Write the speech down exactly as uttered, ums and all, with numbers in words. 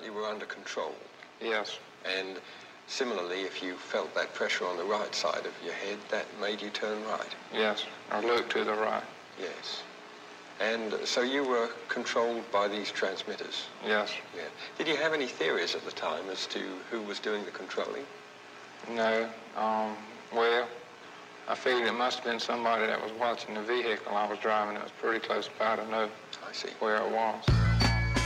felt you were under control. Yes. And similarly, if you felt that pressure on the right side of your head, that made you turn right. Yes, or look to the right. Yes. And so you were controlled by these transmitters? Yes. Yeah. Did you have any theories at the time as to who was doing the controlling? No. Um, well, I figured it must have been somebody that was watching the vehicle I was driving. It was pretty close by to know I see. where it was.